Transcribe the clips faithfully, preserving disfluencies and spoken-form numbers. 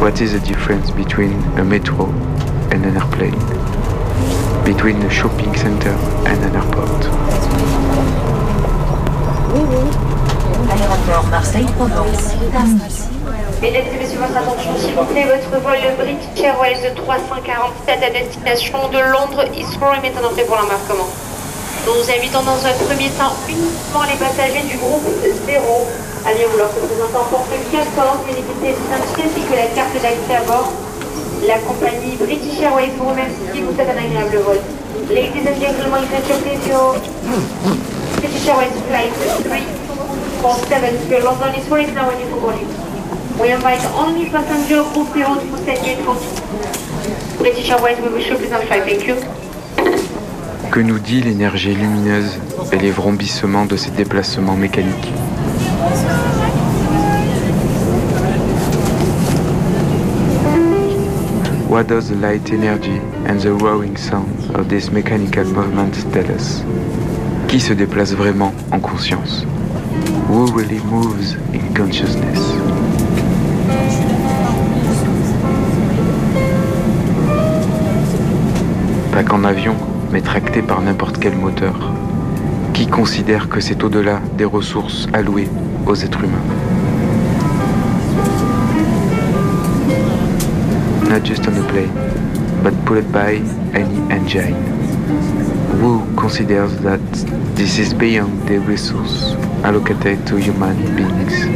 What is the difference between a metro and an airplane? Between a shopping center and an airport? Aéroport Marseille-Provence. Mesdames et messieurs, votre attention s'il vous plaît, votre vol British Airways trois cent quarante-sept à destination de Londres Heathrow est maintenant prêt pour l'embarquement. Nous invitons dans un premier temps uniquement les passagers du groupe zéro à bien vouloir se présenter en porte quatorze, une équité d'identité ainsi que la carte d'accès à bord. La compagnie British Airways vous remercie, vous souhaite un agréable vol. Ladies and gentlemen, you can please your British Airways flight three four seven to London Heathrow is now ready for boarding. We invite only passenger group zero to set gate fourteen. British Airways, we wish you a pleasant flight. Thank you. Que nous dit l'énergie lumineuse et les vrombissements de ces déplacements mécaniques? What does the light energy and the roaring sound of this mechanical movement tell us? Qui se déplace vraiment en conscience? Who really moves in consciousness? Pas qu'en avion, mais tracté par n'importe quel moteur. Qui considère que c'est au-delà des ressources allouées aux êtres humains? Not just on a plane, but pulled by any engine. Who considers that this is beyond the resource allocated to human beings?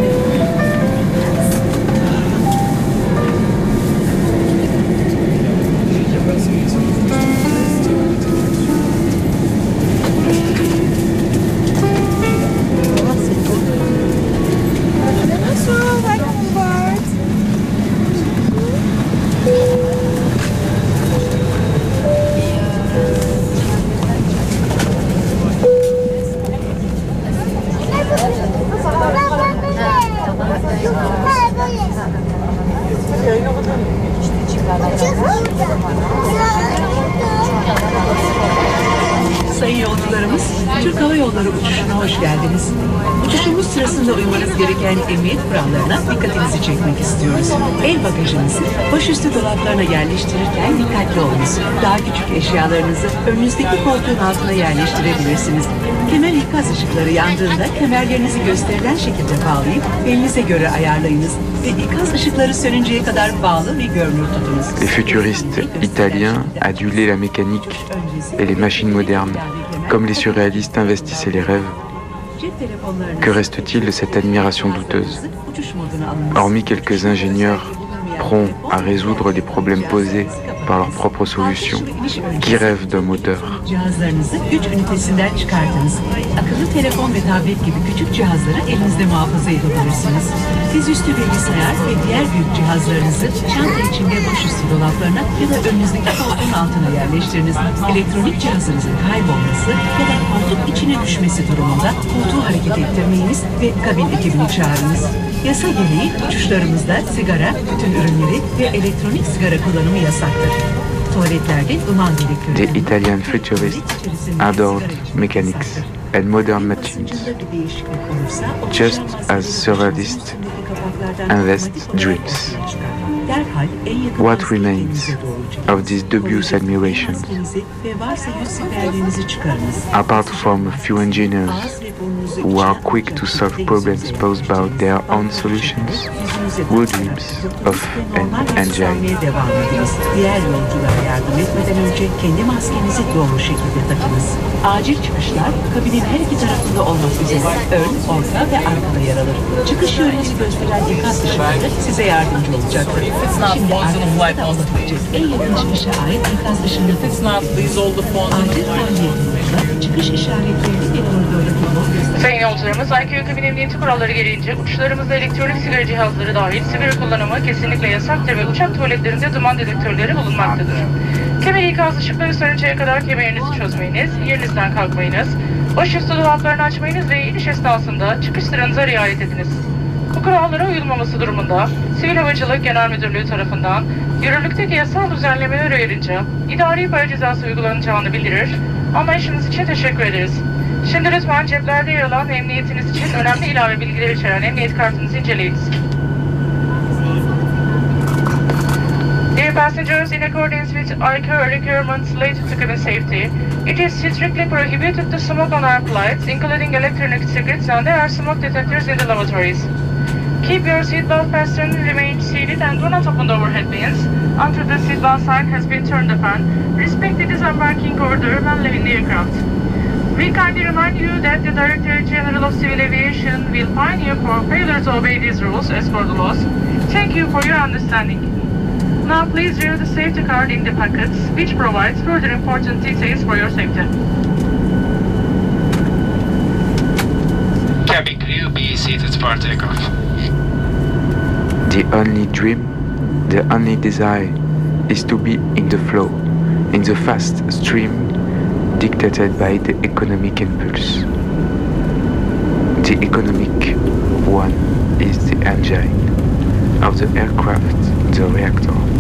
Sayın yolcularımız, Türk Hava Yolları uçuşuna hoş geldiniz. Uçuşumuz sırasında uymanız gereken emniyet kurallarına dikkatinizi çekmek istiyoruz. El bagajınızı başüstü dolaplarına yerleştirirken dikkatli olunuz. Daha küçük eşyalarınızı önünüzdeki koltuğun altına yerleştirebilirsiniz. Kemer ikaz ışıkları yandığında kemerlerinizi gösterilen şekilde bağlayıp elinize göre ayarlayınız ve ikaz ışıkları sönünceye kadar bağlı ve görünür tutunuz. Les futuristes italiens adulaient la mécanique et les machines modernes, comme les surréalistes investissaient les rêves. Que reste-t-il de cette admiration douteuse? Hormis quelques ingénieurs prompts à résoudre les problèmes posés par leurs propres solutions, qui rêvent d'un moteur? Cihazlarınızı güç ünitesinden çıkartınız. Akıllı telefon ve tablet gibi küçük cihazları elinizde muhafaza edebilirsiniz. Dizüstü bilgisayar ve diğer büyük cihazlarınızı çanta içinde başüstü dolaplarına ya da önünüzdeki koltuğun altına yerleştiriniz. Elektronik cihazınızın kaybolması ya da koltuk içine düşmesi durumunda koltuğu hareket ettirmeyiniz ve kabin ekibini çağırınız. Yasa gereği uçuşlarımızda sigara, tütün ürünleri ve elektronik sigara kullanımı yasaktır. Tuvaletlerde duman dedektörü. The Italian futurists adored mechanics and modern machines, just as surrealists invest dreams. What remains of these dubious admirations? Apart from a few engineers who are quick to solve problems posed by their own solutions, who dreams of an engine? Diğer yolculara yardım etmeden önce kendi maskenizi doğru şekilde takınız. Acil çıkışlar kabinin her iki tarafında olmak üzere ön, orta ve arkada yer alır. Çıkış yönünüzü gösteren ikaz ışıkları size yardımcı olacaktır. Şimdi arkanızda olabilecek en yakın çıkışa ait ikaz ışığını acil tahliye çıkış işaretlerini ve koridordaki yol gösterir. Sayın yolcularımız, I Q A kabin emniyeti kuralları gereğince uçuşlarımızda elektronik sigara cihazları dahil sigara kullanımı kesinlikle yasaktır ve uçak tuvaletlerinde duman dedektörleri bulunmaktadır. Kemer ikaz ışıkları sönünceye kadar kemerinizi çözmeyiniz, yerinizden kalkmayınız, başüstü dolaplarını açmayınız ve iniş esnasında çıkış sıranıza riayet ediniz. Bu kurallara uyulmaması durumunda Sivil Havacılık Genel Müdürlüğü tarafından yürürlükteki yasal düzenlemeler uyarınca idari para cezası uygulanacağını bildirir. Anlayışınız için teşekkür ederiz. Şimdi lütfen ceplerde yer alan emniyetiniz için önemli ilave bilgiler içeren emniyet kartınızı inceleyiniz. Dear passengers, in accordance with I C A O requirements related to cabin safety, it is strictly prohibited to smoke on our flights, including electronic cigarettes, and there are smoke detectors in the lavatories. Keep your seatbelt fastened, remain seated, and do not open the overhead bins until the seatbelt sign has been turned upon. Respect the disembarking order when leaving the aircraft. We kindly remind you that the Director General of Civil Aviation will fine you for failure to obey these rules as per the laws. Thank you for your understanding. Now please read the safety card in the packets, which provides further important details for your safety. Cabin crew, be seated for takeoff. The only dream, the only desire is to be in the flow, in the fast stream dictated by the economic impulse. The economic one is the engine of the aircraft, the reactor.